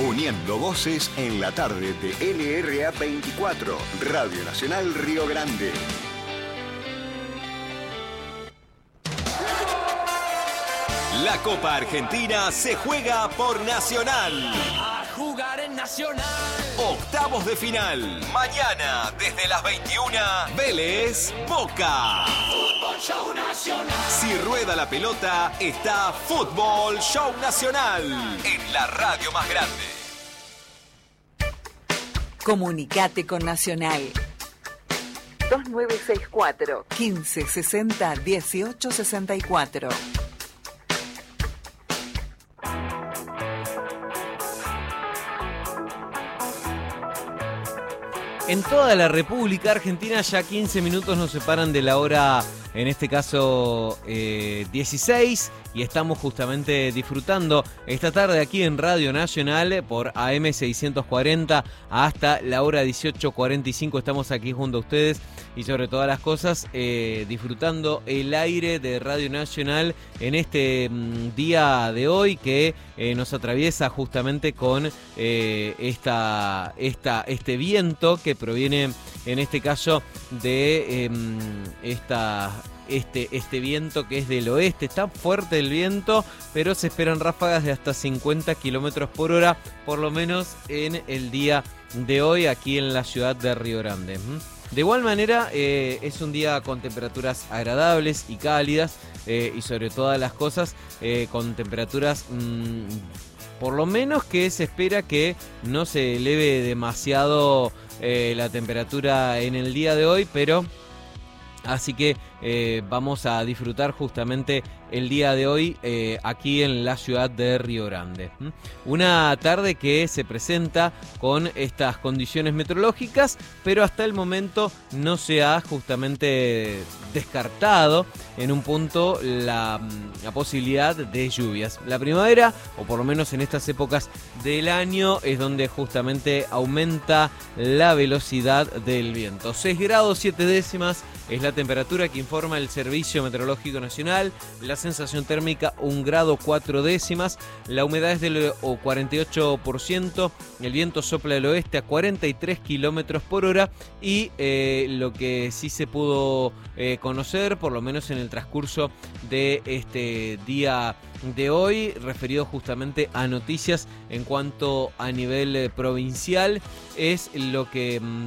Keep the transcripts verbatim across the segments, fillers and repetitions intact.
Uniendo voces en la tarde de L R A veinticuatro, Radio Nacional Río Grande. La Copa Argentina se juega por Nacional. A jugar en Nacional. Octavos de final. Mañana, desde las veintiuna, Vélez, Boca. Fútbol Show Nacional. Si rueda la pelota, está Fútbol Show Nacional. En la radio más grande. Comunicate con Nacional. dos nueve seis cuatro, quince sesenta, dieciocho sesenta y cuatro. En toda la República Argentina ya quince minutos nos separan de la hora, en este caso eh, dieciséis, y estamos justamente disfrutando esta tarde aquí en Radio Nacional por A M seiscientos cuarenta hasta la hora dieciocho cuarenta y cinco. Estamos aquí junto a ustedes y sobre todas las cosas eh, disfrutando el aire de Radio Nacional en este mm, día de hoy que eh, nos atraviesa justamente con eh, esta, esta, este viento que proviene en este caso de eh, esta... Este, este viento que es del oeste. Está fuerte el viento, pero se esperan ráfagas de hasta cincuenta kilómetros por hora, por lo menos en el día de hoy aquí en la ciudad de Río Grande. De igual manera, eh, es un día con temperaturas agradables y cálidas, eh, y sobre todas las cosas, eh, con temperaturas mmm, por lo menos que se espera que no se eleve demasiado eh, la temperatura en el día de hoy, pero... Así que eh, vamos a disfrutar justamente el día de hoy eh, aquí en la ciudad de Río Grande. ¿Mm? Una tarde que se presenta con estas condiciones meteorológicas, pero hasta el momento no se ha justamente descartado en un punto la, la posibilidad de lluvias. La primavera, o por lo menos en estas épocas del año, es donde justamente aumenta la velocidad del viento. seis grados siete décimas es la temperatura que informa el Servicio Meteorológico Nacional. La sensación térmica un grado cuatro décimas. La humedad es del cuarenta y ocho por ciento. El viento sopla del oeste a cuarenta y tres kilómetros por hora. Y eh, lo que sí se pudo eh, conocer, por lo menos en el transcurso de este día de hoy, referido justamente a noticias en cuanto a nivel eh, provincial, es lo que... Mmm,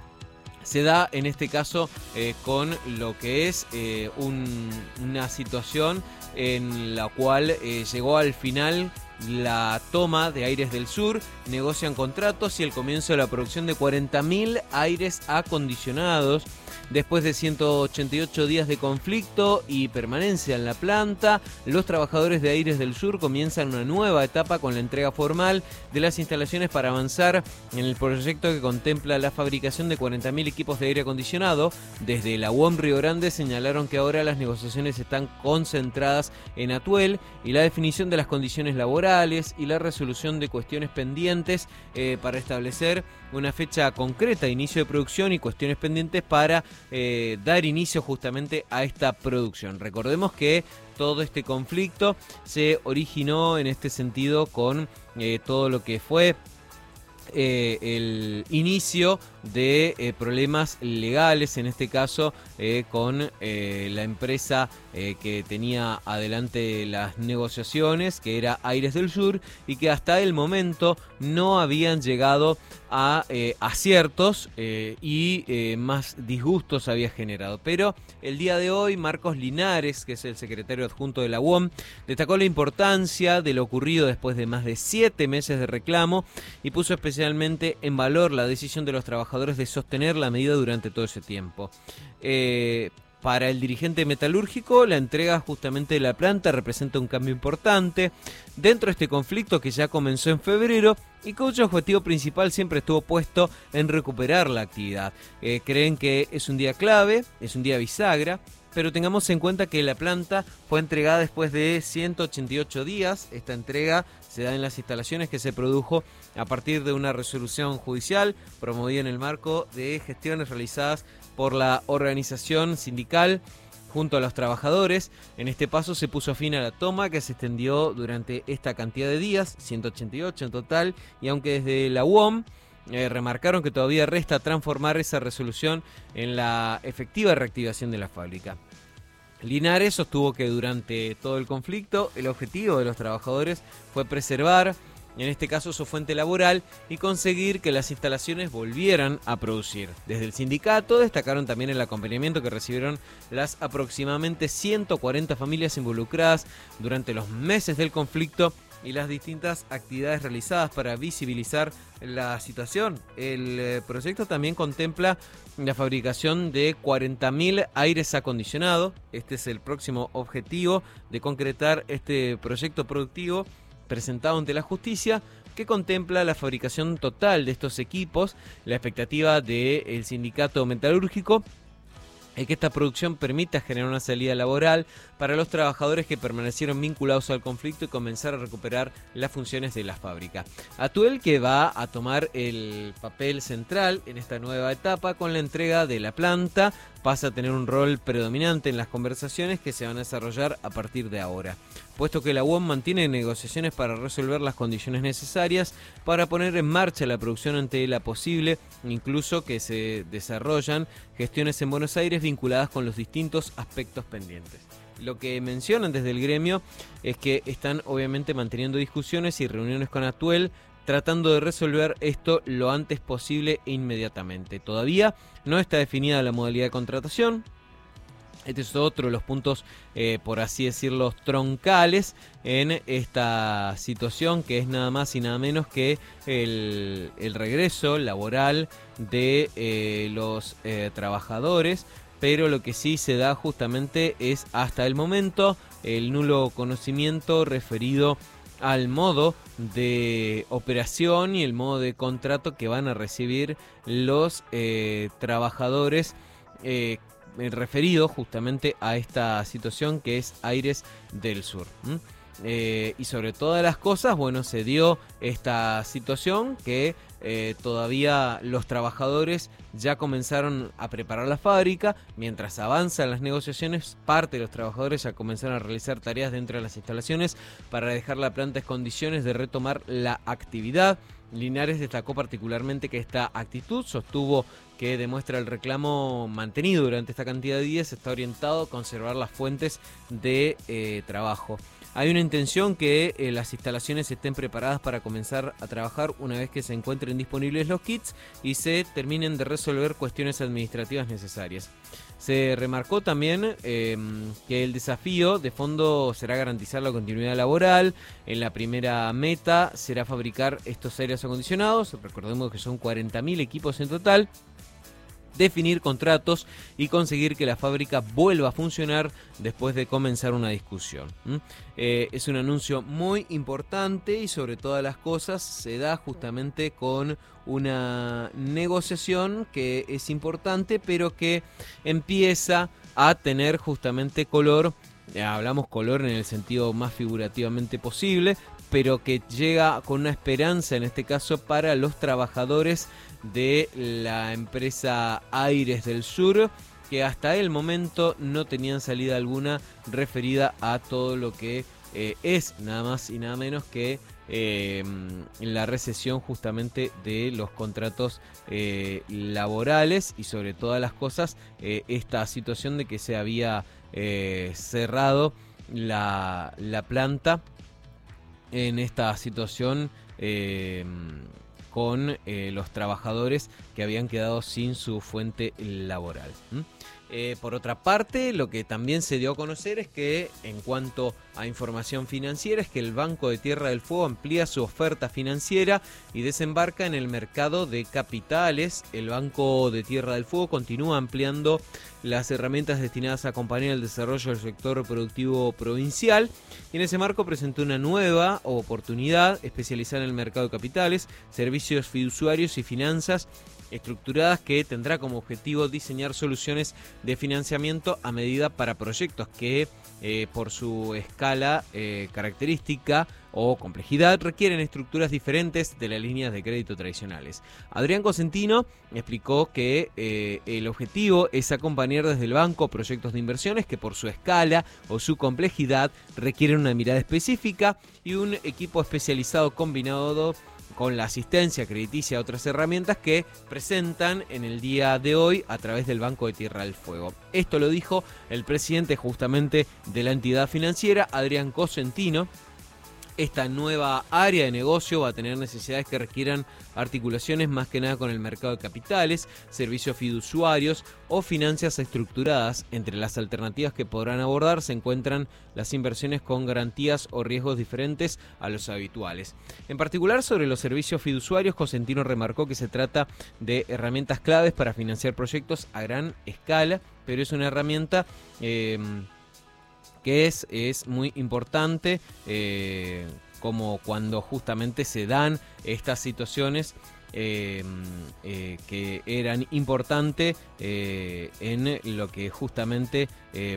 se da en este caso eh, con lo que es eh, un, una situación en la cual eh, llegó al final la toma de Aires del Sur, negocian contratos y el comienzo de la producción de cuarenta mil aires acondicionados. Después de ciento ochenta y ocho días de conflicto y permanencia en la planta, los trabajadores de Aires del Sur comienzan una nueva etapa con la entrega formal de las instalaciones para avanzar en el proyecto que contempla la fabricación de cuarenta mil equipos de aire acondicionado. Desde la U O M Río Grande señalaron que ahora las negociaciones están concentradas en Atuel y la definición de las condiciones laborales y la resolución de cuestiones pendientes eh, para establecer una fecha concreta de inicio de producción y cuestiones pendientes para eh, dar inicio justamente a esta producción. Recordemos que todo este conflicto se originó en este sentido con eh, todo lo que fue Eh, el inicio de eh, problemas legales, en este caso eh, con eh, la empresa eh, que tenía adelante las negociaciones, que era Aires del Sur, y que hasta el momento no habían llegado a eh, aciertos eh, y eh, más disgustos había generado. Pero el día de hoy, Marcos Linares, que es el secretario adjunto de la U O M, destacó la importancia de lo ocurrido después de más de siete meses de reclamo y puso especialmente en valor la decisión de los trabajadores de sostener la medida durante todo ese tiempo. Eh, Para el dirigente metalúrgico, la entrega justamente de la planta representa un cambio importante dentro de este conflicto que ya comenzó en febrero y cuyo objetivo principal siempre estuvo puesto en recuperar la actividad. Eh, creen que es un día clave, es un día bisagra, pero tengamos en cuenta que la planta fue entregada después de ciento ochenta y ocho días. Esta entrega se da en las instalaciones que se produjo a partir de una resolución judicial promovida en el marco de gestiones realizadas por la organización sindical junto a los trabajadores. En este paso se puso fin a la toma, que se extendió durante esta cantidad de días, ciento ochenta y ocho en total, y aunque desde la U O M eh, remarcaron que todavía resta transformar esa resolución en la efectiva reactivación de la fábrica. Linares sostuvo que durante todo el conflicto el objetivo de los trabajadores fue preservar, en este caso, su fuente laboral y conseguir que las instalaciones volvieran a producir. Desde el sindicato destacaron también el acompañamiento que recibieron las aproximadamente ciento cuarenta familias involucradas durante los meses del conflicto y las distintas actividades realizadas para visibilizar la situación. El eh, proyecto también contempla la fabricación de cuarenta mil aires acondicionados. Este es el próximo objetivo de concretar este proyecto productivo presentado ante la justicia, que contempla la fabricación total de estos equipos. La expectativa del sindicato metalúrgico es que esta producción permita generar una salida laboral para los trabajadores que permanecieron vinculados al conflicto y comenzar a recuperar las funciones de la fábrica. Atuel, que va a tomar el papel central en esta nueva etapa con la entrega de la planta, pasa a tener un rol predominante en las conversaciones que se van a desarrollar a partir de ahora, puesto que la U O M mantiene negociaciones para resolver las condiciones necesarias para poner en marcha la producción ante la posible, incluso que se desarrollan gestiones en Buenos Aires vinculadas con los distintos aspectos pendientes. Lo que mencionan desde el gremio es que están obviamente manteniendo discusiones y reuniones con Atuel, tratando de resolver esto lo antes posible e inmediatamente. Todavía no está definida la modalidad de contratación. Este es otro de los puntos, eh, por así decirlo, troncales en esta situación, que es nada más y nada menos que el, el regreso laboral de eh, los eh, trabajadores, pero lo que sí se da justamente es, hasta el momento, el nulo conocimiento referido al modo de operación y el modo de contrato que van a recibir los eh, trabajadores eh, referido justamente a esta situación que es Aires del Sur. ¿Mm? Eh, y sobre todas las cosas, bueno, se dio esta situación que eh, todavía los trabajadores ya comenzaron a preparar la fábrica. Mientras avanzan las negociaciones, parte de los trabajadores ya comenzaron a realizar tareas dentro de las instalaciones para dejar la planta en condiciones de retomar la actividad. Linares destacó particularmente que esta actitud, sostuvo que demuestra el reclamo mantenido durante esta cantidad de días, está orientado a conservar las fuentes de eh, trabajo. Hay una intención que eh, las instalaciones estén preparadas para comenzar a trabajar una vez que se encuentren disponibles los kits y se terminen de resolver cuestiones administrativas necesarias. Se remarcó también eh, que el desafío de fondo será garantizar la continuidad laboral. En la primera meta será fabricar estos aires acondicionados, recordemos que son cuarenta mil equipos en total, definir contratos y conseguir que la fábrica vuelva a funcionar después de comenzar una discusión. ¿Mm? Eh, es un anuncio muy importante y sobre todas las cosas se da justamente con una negociación que es importante, pero que empieza a tener justamente color, eh, hablamos color en el sentido más figurativamente posible, pero que llega con una esperanza en este caso para los trabajadores de la empresa Aires del Sur, que hasta el momento no tenían salida alguna referida a todo lo que eh, es nada más y nada menos que eh, la recesión justamente de los contratos eh, laborales y sobre todas las cosas eh, esta situación de que se había eh, cerrado la, la planta en esta situación eh, con eh, los trabajadores que habían quedado sin su fuente laboral. ¿Mm? Eh, por otra parte, lo que también se dio a conocer es que, en cuanto a información financiera, es que el Banco de Tierra del Fuego amplía su oferta financiera y desembarca en el mercado de capitales. El Banco de Tierra del Fuego continúa ampliando las herramientas destinadas a acompañar el desarrollo del sector productivo provincial y en ese marco presentó una nueva oportunidad especializada en el mercado de capitales, servicios fiduciarios y finanzas estructuradas, que tendrá como objetivo diseñar soluciones de financiamiento a medida para proyectos que eh, por su escala eh, característica o complejidad requieren estructuras diferentes de las líneas de crédito tradicionales. Adrián Cosentino explicó que eh, el objetivo es acompañar desde el banco proyectos de inversiones que por su escala o su complejidad requieren una mirada específica y un equipo especializado combinado con la asistencia crediticia y otras herramientas que presentan en el día de hoy a través del Banco de Tierra del Fuego. Esto lo dijo el presidente justamente de la entidad financiera, Adrián Cosentino. Esta nueva área de negocio va a tener necesidades que requieran articulaciones más que nada con el mercado de capitales, servicios fiduciarios o finanzas estructuradas. Entre las alternativas que podrán abordar se encuentran las inversiones con garantías o riesgos diferentes a los habituales. En particular, sobre los servicios fiduciarios, Cosentino remarcó que se trata de herramientas claves para financiar proyectos a gran escala, pero es una herramienta Eh, que es, es muy importante, eh, como cuando justamente se dan estas situaciones eh, eh, que eran importantes eh, en lo que justamente eh,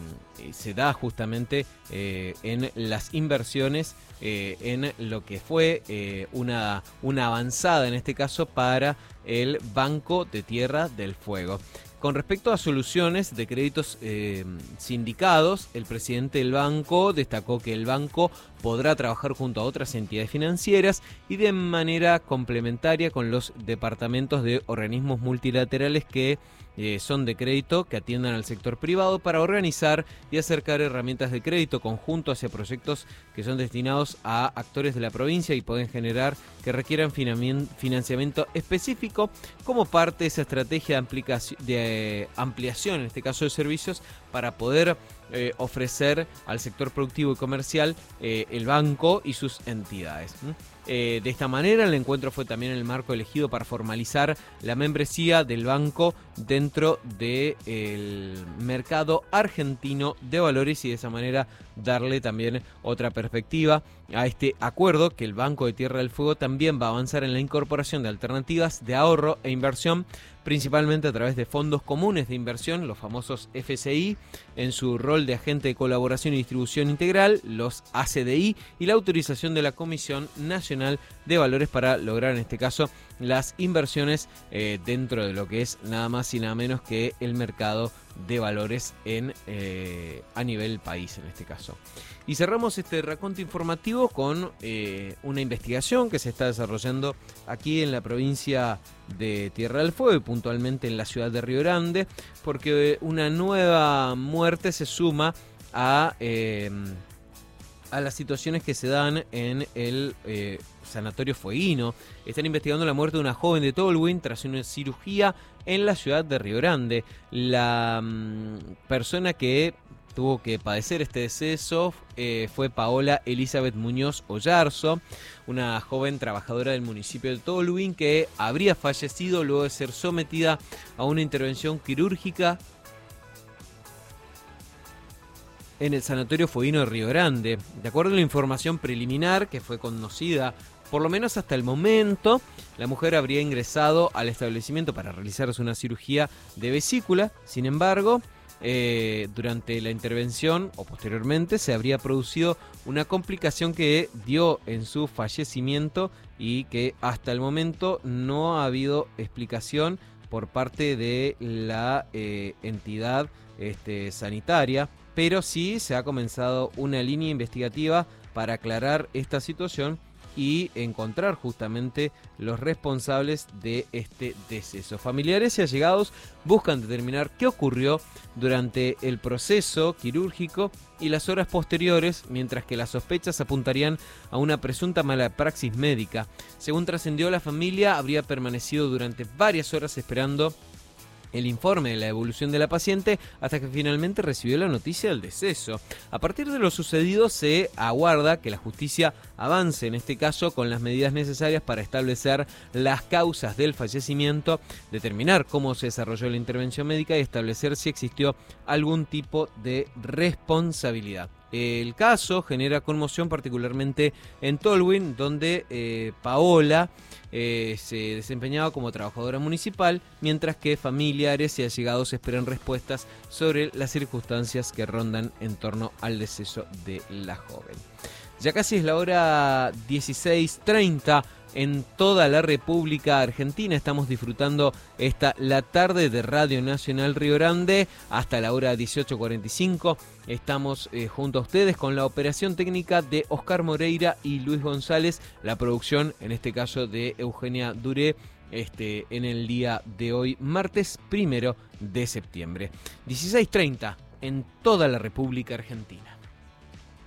se da justamente eh, en las inversiones, eh, en lo que fue eh, una, una avanzada en este caso para el Banco de Tierra del Fuego. Con respecto a soluciones de créditos eh, sindicados, el presidente del banco destacó que el banco podrá trabajar junto a otras entidades financieras y de manera complementaria con los departamentos de organismos multilaterales que eh, son de crédito que atiendan al sector privado para organizar y acercar herramientas de crédito conjunto hacia proyectos que son destinados a actores de la provincia y pueden generar que requieran financiamiento específico como parte de esa estrategia de, de ampliación, en este caso de servicios, para poder eh, ofrecer al sector productivo y comercial eh, el banco y sus entidades. Eh, de esta manera, el encuentro fue también el marco elegido para formalizar la membresía del banco dentro del mercado argentino de valores y de esa manera darle también otra perspectiva a este acuerdo, que el Banco de Tierra del Fuego también va a avanzar en la incorporación de alternativas de ahorro e inversión, principalmente a través de fondos comunes de inversión, los famosos F C I, en su rol de agente de colaboración y distribución integral, los A C D I y la autorización de la Comisión Nacional de Valores para lograr en este caso las inversiones eh, dentro de lo que es nada más y nada menos que el mercado de valores en eh, a nivel país en este caso. Y cerramos este raconto informativo con eh, una investigación que se está desarrollando aquí en la provincia de Tierra del Fuego y puntualmente en la ciudad de Río Grande, porque una nueva muerte se suma a, eh, a las situaciones que se dan en el eh, sanatorio fueguino. Están investigando la muerte de una joven de Tolwyn tras una cirugía en la ciudad de Río Grande. La mmm, persona que tuvo que padecer este deceso eh, fue Paola Elizabeth Muñoz Ollarzo, una joven trabajadora del municipio de Tolwyn que habría fallecido luego de ser sometida a una intervención quirúrgica en el sanatorio fueguino de Río Grande. De acuerdo a la información preliminar que fue conocida, por lo menos hasta el momento, la mujer habría ingresado al establecimiento para realizarse una cirugía de vesícula. Sin embargo, Eh, durante la intervención o posteriormente se habría producido una complicación que dio en su fallecimiento y que hasta el momento no ha habido explicación por parte de la eh, entidad este, sanitaria, pero sí se ha comenzado una línea investigativa para aclarar esta situación y encontrar justamente los responsables de este deceso. Familiares y allegados buscan determinar qué ocurrió durante el proceso quirúrgico y las horas posteriores, mientras que las sospechas apuntarían a una presunta mala praxis médica. Según trascendió, la familia habría permanecido durante varias horas esperando el informe de la evolución de la paciente hasta que finalmente recibió la noticia del deceso. A partir de lo sucedido se aguarda que la justicia avance en este caso con las medidas necesarias para establecer las causas del fallecimiento, determinar cómo se desarrolló la intervención médica y establecer si existió algún tipo de responsabilidad. El caso genera conmoción particularmente en Tolwyn, donde eh, Paola eh, se desempeñaba como trabajadora municipal, mientras que familiares y allegados esperan respuestas sobre las circunstancias que rondan en torno al deceso de la joven. Ya casi es la hora dieciséis treinta en toda la República Argentina. Estamos disfrutando esta la tarde de Radio Nacional Río Grande hasta la hora dieciocho cuarenta y cinco. Estamos eh, junto a ustedes con la operación técnica de Oscar Moreira y Luis González, la producción en este caso de Eugenia Duré, este, en el día de hoy, martes primero de septiembre. dieciséis treinta en toda la República Argentina.